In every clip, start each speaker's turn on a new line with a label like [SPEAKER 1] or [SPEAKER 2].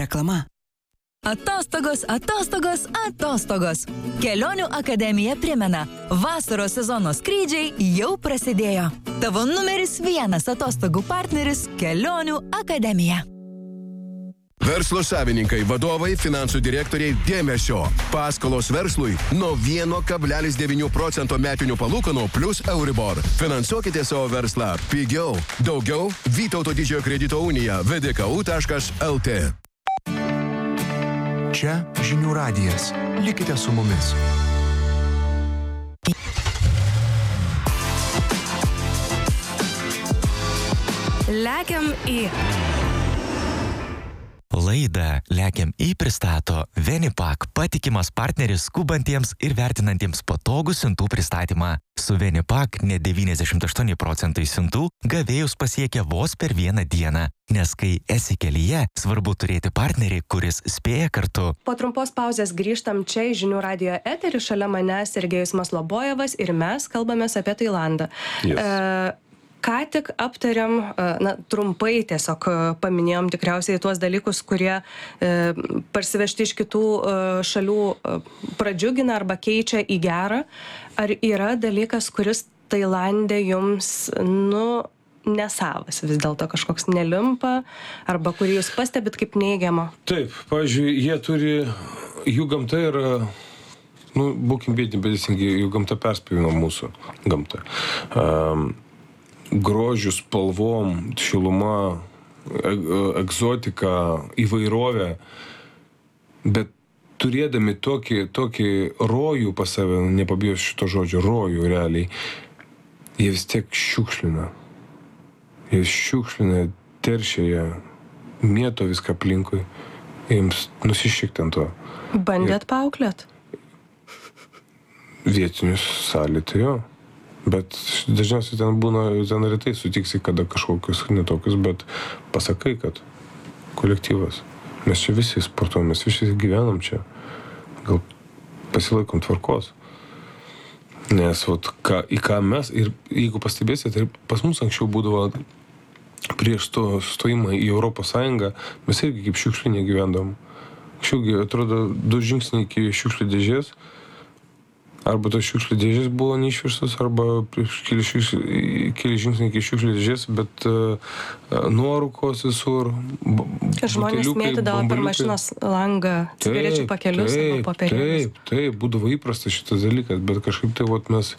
[SPEAKER 1] reklama.
[SPEAKER 2] Atostogos. Kelionių akademija primena, vasaros sezono skrydžiai jau prasidėjo. Tavo numeris 1 atostogų partneris – Kelionių akademija.
[SPEAKER 3] Verslo savininkai, vadovai, finansų direktoriai, dėmesio. Paskolos verslui nuo 1,9% metinių palūkanų plus Euribor. Finansuokite savo verslą pigiau. Daugiau Vytauto didžiojo kredito unija vdku.lt.
[SPEAKER 4] Čia Žinių radijas. Likite su mumis.
[SPEAKER 5] Lekiam į...
[SPEAKER 6] Laidą Lekiam į pristato Venipak, patikimas partneris skubantiems ir vertinantiems patogų siuntų pristatymą. Su Venipak net 98% siuntų gavėjus pasiekia vos per vieną dieną, nes kai esi kelyje, svarbu turėti partnerį, kuris spėja kartu.
[SPEAKER 5] Po trumpos pauzės grįžtam čia į Žinių radijo eterį, šalia manęs Sergejus Maslobojevas ir mes kalbamės apie Tailandą.
[SPEAKER 3] Yes.
[SPEAKER 5] Ką tik aptariam, trumpai tiesiog paminėjom tikriausiai tuos dalykus, kurie parsivežti iš kitų šalių pradžiugina arba keičia į gerą. Ar yra dalykas, kuris Tailande jums, nesavas vis dėlto kažkoks nelimpa, arba kurį jūs pastebit kaip neigiamą?
[SPEAKER 7] Taip, pavyzdžiui, jų gamta yra, būkim bėdini, bet teisingai, jų gamta perspėjimo mūsų gamta. Grožių, spalvom, šiluma, egzotika, įvairovė, bet turėdami tokį rojų pas save, nepabijos šito žodžio, rojų realiai, jie vis tiek šiukšlina. Jie šiukšlina, teršia ją, mėto viską aplinkui, jiems nusišikti ant to.
[SPEAKER 5] Bandėt paauklėt?
[SPEAKER 7] Vietinius sąlytai jo. Bet dažniausiai ten retai sutiksi, kada kažkokius netokius, bet pasakai, kad kolektyvas. Mes čia visi sportuojam, mes visi gyvenam čia. Gal pasilaikom tvarkos. Nes į ką mes, ir jeigu pastebėsite, tai pas mus anksčiau būdavo prieš stojimą į Europos Sąjungą, mes irgi kaip šiukšlinė gyvendavom. Anksčiau, atrodo, 2 žingsniai iki šiukšlių dėžės, arba tos šiukšlių dėžės buvo neišvirstos, arba keli žingsniai iki šiukšlių dėžės, bet nuorūkos visur,
[SPEAKER 5] žmonės mėtydavo per mašinos langą cigarečių pakelius arba popierėlius.
[SPEAKER 7] Taip, būdavo įprastas šitas dalykas, bet kažkaip tai mes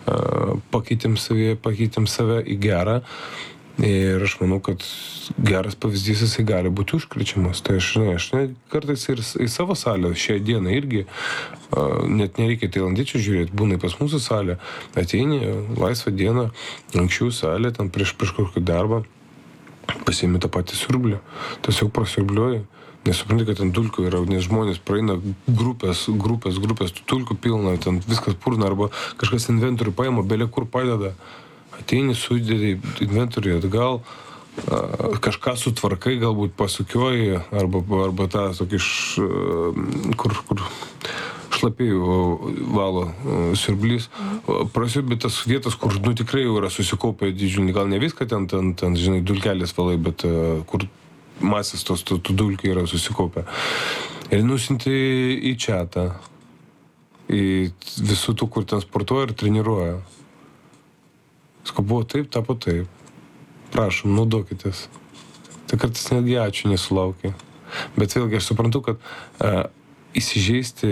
[SPEAKER 7] pakeitėm save į gerą. Ir aš manau, kad geras pavyzdys jisai gali būti užkrečiamas. Tai aš kartais ir į savo salę šią dieną irgi, net nereikia tailandiečių žiūrėti, būna pas mūsų salę, ateini laisvą dieną, anksčiau salę, ten prieš kokį darbą, pasiimi tą patį siurblį, tiesiog prasiurbliuoji. Nesupranti, kad ten dulkių yra, nes žmonės praeina grupės, tų dulkių pilna, ten viskas purna, arba kažkas inventorių paima, belė kur padeda. Ateini, sudėdai inventorių atgal, kažką sutvarkai, galbūt pasukioji, arba tą tokį kur šlapėjų valo siurblys. Prasiurbi tas vietas, kur tikrai jau yra susikaupę didžiulį, gal ne viską ten, žinai, dulkelės valai, bet kur masės tų dulkių yra susikaupę. Ir nusinti į čatą, į visų tų, kur ten sportuoja ir treniruoja. Sko, buvo taip, tapo taip. Prašom, naudokitės. Tai kartais netgi ačiū nesulaukia. Bet vėlgi aš suprantu, kad įsižeisti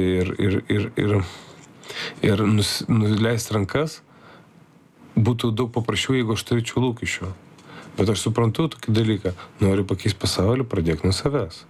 [SPEAKER 7] ir nuleisti rankas būtų daug paprasčiau, jeigu aš turėčiau lūkesčių. Bet aš suprantu tokį dalyką. Noriu pakeisti pasaulį, pradėk nuo savęs.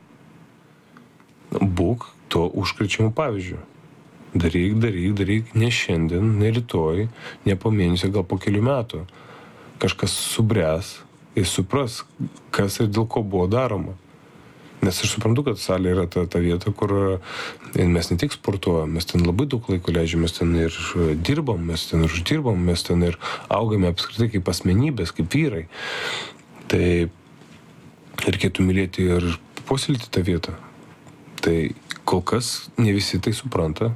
[SPEAKER 7] Būk to užkrečiamų pavyzdžių. Daryk, ne šiandien, ne rytoj, ne po mėnesio, gal po kelių metų. Kažkas subręs ir supras, kas ir dėl ko buvo daroma. Nes aš suprantu, kad salė yra ta vieta, kur mes ne tik sportuojam, mes ten labai daug laiko leidžiam, mes ten ir dirbam, mes ten ir uždirbam, mes ten ir augame apskritai kaip asmenybės, kaip vyrai. Tai reikėtų mylėti ir puoselėti tą vietą. Tai kol kas ne visi tai supranta.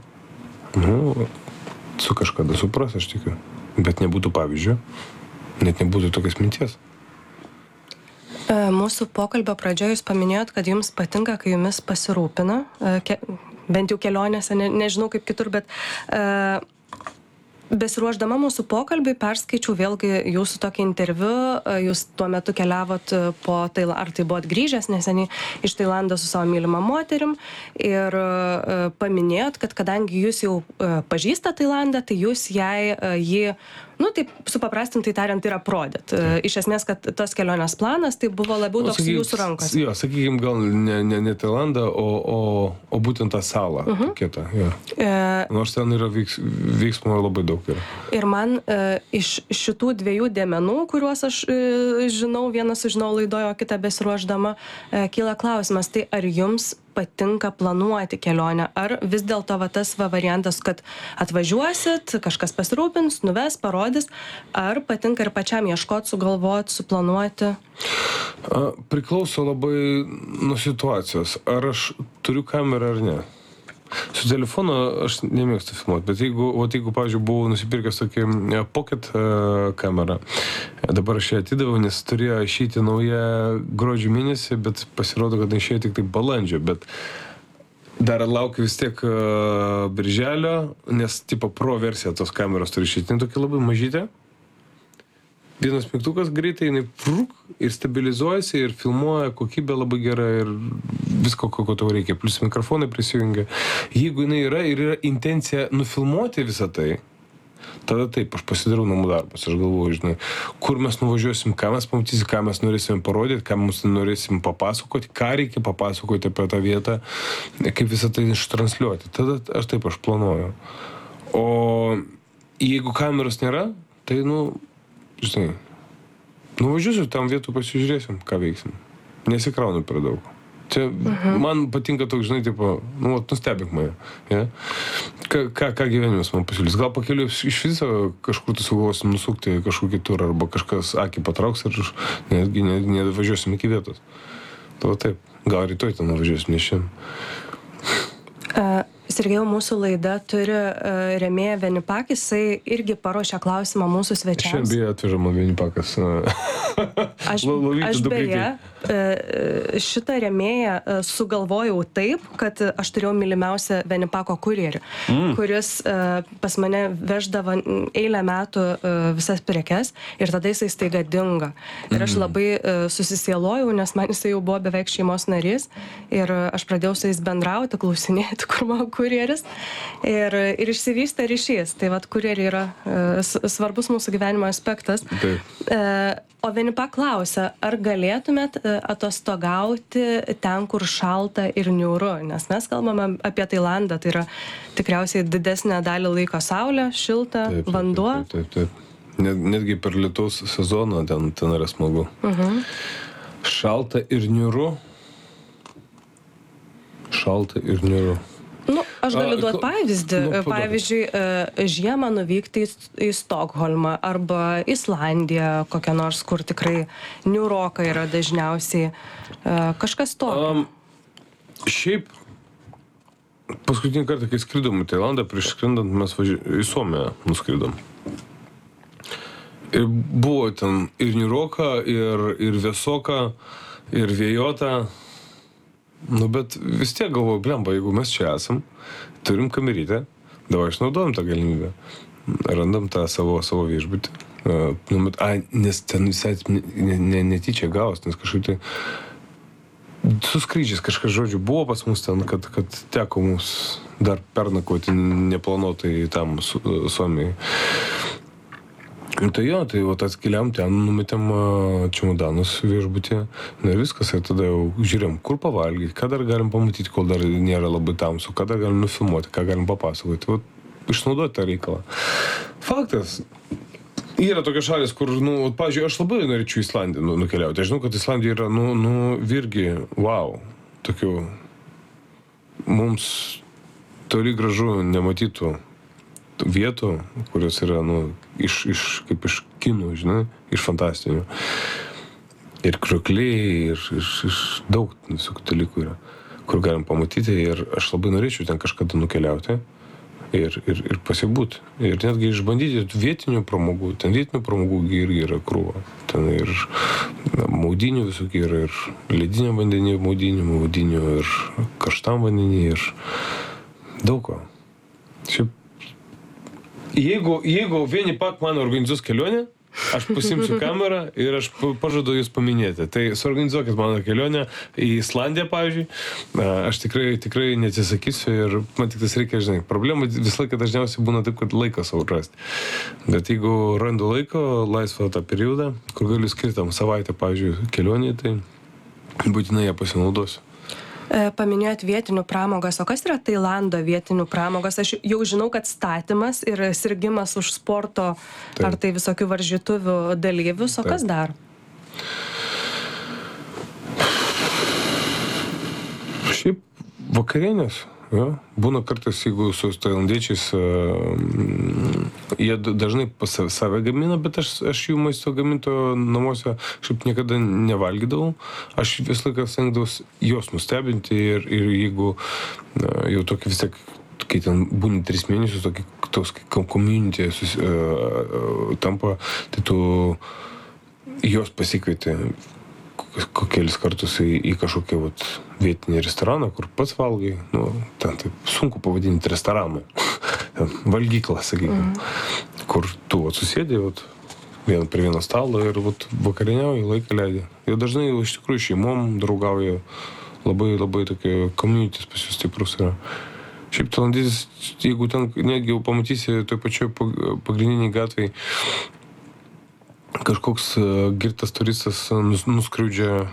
[SPEAKER 7] Su kažkada supras, aš tikiu. Bet nebūtų pavyzdžio, net nebūtų tokias minties.
[SPEAKER 5] Mūsų pokalbio pradžioje jūs paminėjot, kad jums patinka, kai jumis pasirūpina, bent jau kelionėse, nežinau kaip kitur, bet besiruošdama mūsų pokalbį perskaičiau vėlgi jūsų tokį interviu, jūs tuo metu keliavot po Tailandą, ar tai buvot grįžęs neseniai iš Tailando su savo mylimą moterim ir paminėjot, kad kadangi jūs jau pažįsta Tailandą, tai jūs jį taip supaprastintai tariant, ir aprodėt. Iš esmės, kad tas kelionės planas, tai buvo labiau toks jūsų rankos.
[SPEAKER 7] Jo, sakykim, gal ne Tailandą, o būtent tą salą kitą. Nors ten yra veiksmo labai daug.
[SPEAKER 5] Ir man iš šitų dviejų dėmenų, kuriuos aš žinau, vieną sužinau laidoje, o kitą besiruošdama, kyla klausimas, tai ar jums patinka planuoti kelionę, ar vis dėlto tas variantas, kad atvažiuosit, kažkas pasirūpins, nuves, parodys, ar patinka ir pačiam ieškoti, sugalvoti, suplanuoti?
[SPEAKER 7] Priklauso labai nuo situacijos. Ar aš turiu kamerą ar ne? Su telefonu aš nemėgstu filmuoti, bet jeigu, pavyzdžiui, buvau nusipirkęs tokį pocket kamerą, dabar aš ją atidaviau, nes turėjo išeiti nauja gruodžio mėnesį, bet pasirodo, kad išėjo tik tai balandžio, bet dar laukiu vis tiek birželio, nes tipo pro versija tos kameros turi išeiti, tokia labai mažytė. Vienas mygtukas greitai, jinai ir stabilizuojasi, ir filmuoja, kokybė labai gera, ir visko, ko tau reikia, plus mikrofonai prisijungia. Jeigu jinai yra ir yra intencija nufilmuoti visą tai, tada taip, aš pasidarau namų darbus, aš galvoju, žinai, kur mes nuvažiuosim, ką mes pamatysim, ką mes norėsim parodyti, ką mums norėsim papasakoti, ką reikia papasakoti apie tą vietą, kaip visą tai ištransliuoti. Tada aš planuoju. O jeigu kameros nėra, tai, žinai, nuvažiuosiu tam vietų, pasižiūrėsim, ką veiksim. Nesikraunu per daug. Čia man patinka toks, žinai, nustebink mane. Ja? Ką gyvenimas man pasiūlys? Gal pakeliu iš viso kažkur tu sugalvosim nusukti kažkokį turą, arba kažkas akį patrauks ir netgi nevažiuosim iki vietos. Tai taip, gal rytoj ten nuvažiuosim, ne šiandien.
[SPEAKER 5] Sergejau, mūsų laida turi rėmėją Venipak, jisai irgi paruošė klausimą mūsų svečiams.
[SPEAKER 7] Šiandien beje atvežama Venipakas.
[SPEAKER 5] Aš beje šitą rėmėją sugalvojau taip, kad aš turėjau mylimiausią Venipako kurjerį, kuris pas mane veždavo eilę metų visas prekes ir tada jisai staiga dingo. Ir aš labai susisielojau, nes man jisai jau buvo beveik šeimos narys ir aš pradėjau su jais bendrauti, klausinėti, kur mano kurjeris ir išsivystė ryšys. Tai kurjeriai yra svarbus mūsų gyvenimo aspektas. O Venipak klausia, ar galėtumėt atostogauti ten, kur šalta ir niūru? Nes mes kalbame apie Tailandą, tai yra tikriausiai didesnę dalį laiko saulė, šilta, vanduo.
[SPEAKER 7] Taip. Netgi per lietaus sezoną ten yra smagu. Šalta ir niūru.
[SPEAKER 5] Aš galiu duoti pavyzdį. Pavyzdžiui, žiemą nuvykti į Stokholmą arba Islandiją, kokią nors, kur tikrai niūroka yra dažniausiai. Kažkas tokio.
[SPEAKER 7] Šiaip, paskutinį kartą, kai skridom į Tailandą, prieš skrendant mes į Suomiją nuskridom. Ir buvo ten ir niūroka, ir vėsoka, ir vėjota. Bet vis tiek galvoju, blemba, jeigu mes čia esam, turim kamerytę, davai išnaudojam tą galimybę. Randam tą savo viešbutį. Nes ten visai netyčia gaus, nes kažkaip tai su skrydžiais kažkas, žodžiu, buvo pas mus ten, kad teko mums dar pernakvoti neplanuotai tam Suomijai. Tai atskeliam ten, numetėm čemodanus viešbutį, ir viskas, ir tada jau žiūrėjom, kur pavalgyti, ką dar galim pamatyti, kol dar nėra labai tamsu, ką dar galim nufilmuoti, ką galim papasakoti, išnaudoti tą reikalą. Faktas, yra tokia šalis, kur, pavyzdžiui, aš labai norėčiau į Islandiją nukeliauti, aš žinau, kad Islandija yra, virgi, wow, tokių mums toli gražu nematytų vietų, kurios yra, kaip iš kinų, žinai, iš fantastinių. Ir kriokliai, ir daug visokių dalykų yra, kur galim pamatyti, ir aš labai norėčiau ten kažkada nukeliauti. ir pasibūti. Ir netgi išbandyti vietinių pramogų. Ten vietinių pramogų irgi yra krūva. Ten ir maudinių visokių yra, ir ledinio vandenį maudinių, ir karštam vandenį, ir daug ko. Šiaip, jeigu vieni pak man organizuos kelionę, aš pasimsiu kamerą ir aš pažadu jūs paminėti. Tai suorganizuokit mano kelionę į Islandiją, pavyzdžiui. Aš tikrai neatsisakysiu ir man tik tas reikia, žinai, problema visą laiką dažniausiai būna taip, kad laiką savo rasti. Bet jeigu randu laiko, laisvą tą periodą, kur galiu skirti savaitę, pavyzdžiui, kelionį, tai būtinai ją pasinaudosiu.
[SPEAKER 5] Paminėjot vietinių pramogas, o kas yra Tailando vietinių pramogas? Aš jau žinau, kad statymas ir sirgimas už sporto ar tai visokių varžytuvių dalyvius, o kas dar?
[SPEAKER 7] Šiaip vakarienės. Ja. Būna kartais, jeigu su tailandiečiais, jie dažnai save gamina, bet aš jų maisto gamintojo namuose šiaip niekada nevalgydavau. Aš visą laiką stengdavausi juos nustebinti ir jeigu jau tokį vis tiek, kai ten būni 3 mėnesius, toks community tampa, tai tu juos pasikvieti kelis kartus į kažkokį vietinį restoraną, kur pats valgai, ten taip sunku pavadinti restoraną, valgyklą, sakykime, kur tu susėdė vieną prie vieno stalo ir vakarieniauji, laiką leidė. Ir dažnai iš tikrųjų šeimom draugauja, labai tokie communities pas jūs stiprus yra. Šiaip tailandietis, jeigu ten netgi jau pamatysi toj pačioj pagrindiniai gatvėj, kažkoks girtas turistas nuskriaudžia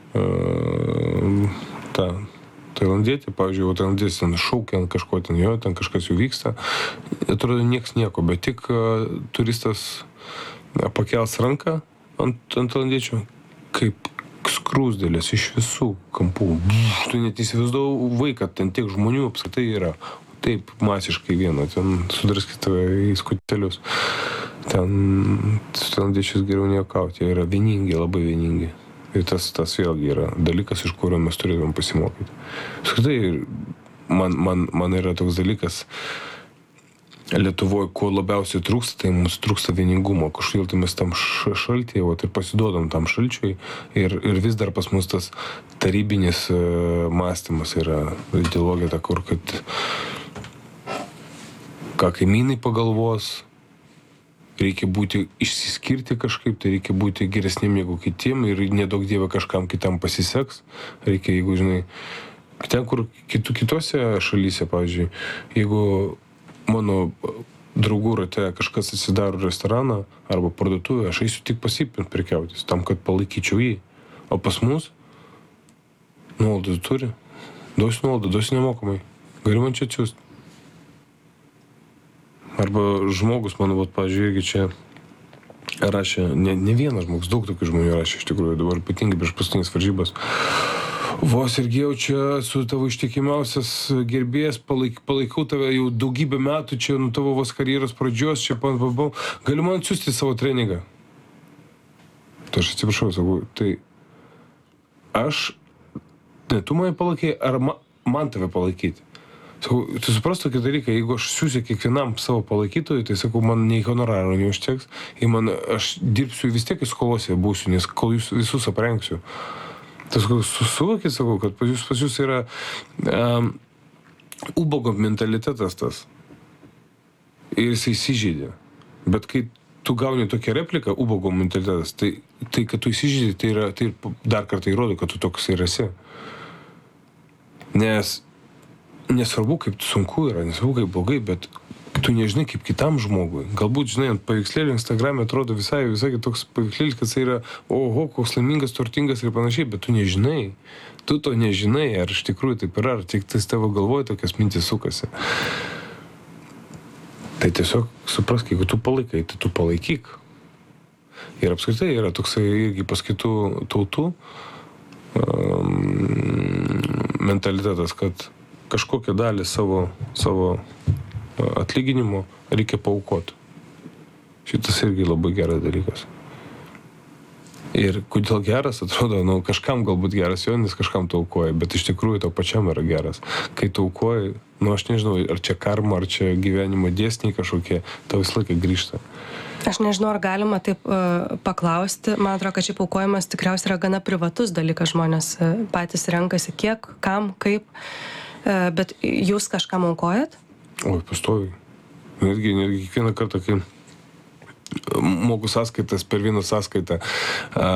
[SPEAKER 7] tą tailandietį, pavyzdžiui, tailandietis ten šaukia ant kažko, ten kažkas jau vyksta, atrodo nieks nieko, bet tik turistas pakels ranką ant tailandiečio, kaip skrūsdėlės iš visų kampų. Tu net įsivaizduoji, kad ten tiek žmonių apskritai yra. Taip masiškai vieno, ten sudraskit tave į skutelius. Ten tailandiečius geriau nejuokauti, jie yra vieningi, labai vieningi. Ir tas vėlgi yra dalykas, iš kurio mes turėtume pasimokyti. Apskritai, man yra toks dalykas, Lietuvoje, ko labiausiai trūksta, tai mums trūksta vieningumo. Kažkodėl tai mes tam šaltyje ir pasiduodam tam šalčiui ir vis dar pas mus tas tarybinis mąstymas yra ideologija ta, kur kad ką kaimynai pagalvos, reikia būti išsiskirti kažkaip, tai reikia būti geresniem negu kitiem ir nedaug dievė kažkam kitam pasiseks. Reikia, jeigu, žinai, ten, kur kitose šalyse, pavyzdžiui, jeigu mano draugų rate kažkas atsidaro restoraną arba parduotuvę, aš eisiu tik pasipint prekiautis, tam, kad palaikyčiau jį. O pas mus nuolaidą turi. Duosiu nuolaidą, duosiu nemokamai. Gali man čia atsiųsti. Arba žmogus, mano, pavyzdžiui, irgi čia rašė, ne vienas žmogus, daug tokių žmonių rašė iš tikrųjų, dabar ypatingai prieš paskutinės varžybas. Sergėjau, čia su tavo ištikimiausias gerbėjas, palaikau tave jau daugybę metų, čia nuo tavo karjeros pradžios, čia galiu man atsiųsti savo treningą. Tai aš atsiprašau, sakau, tai tu mane palaikai, ar man tave palaikyti? Sakau, tu supras tokį dalyką, jeigu aš siūsiu kiekvienam savo palaikytojui, tai sakau, man nei honoraro neužteks, aš dirbsiu vis tiek skolose būsiu, nes kol jūs visus aprengsiu. Tai suvokit, sakau, kad pas jūs yra ubago mentalitetas tas. Ir jis įsižeidė. Bet kai tu gauni tokią repliką, ubago mentalitetas, tai kad tu įsižeidė, tai dar kartą įrodo, kad tu toks ir esi. Nes nesvarbu, kaip sunku yra, nesvarbu, kaip blogai, bet tu nežinai, kaip kitam žmogui. Galbūt, žinai, ant paveikslėlį Instagram'e atrodo visai toks paveikslėlis, kad jis yra, koks laimingas, turtingas ir panašiai, bet tu nežinai. Tu to nežinai, ar iš tikrųjų taip yra, ar tik tas tavo galvoje tokias mintis sukasi. Tai tiesiog suprask, jeigu tu palaikai, tai tu palaikyk. Ir apskritai yra toksai irgi pas kitų tautų mentalitetas, kad kažkokią dalį savo atlyginimo reikia paaukoti. Šitas irgi labai geras dalykas. Ir kodėl geras, atrodo, kažkam galbūt geras jonis, kažkam tu aukoji, bet iš tikrųjų tau pačiam yra geras. Kai tu aukoji, aš nežinau, ar čia karma, ar čia gyvenimo dėsniai kažkokie, tau visą laiką grįžta.
[SPEAKER 5] Aš nežinau, ar galima taip paklausti. Man atrodo, kad šiaip aukojimas tikriausiai yra gana privatus dalykas. Žmonės patys renkasi kiek, kam, kaip. Bet jūs kažkam aukojat?
[SPEAKER 7] Oi, pastoviai. Netgi kiekvieną kartą, kai moku sąskaitas per vieną sąskaitą,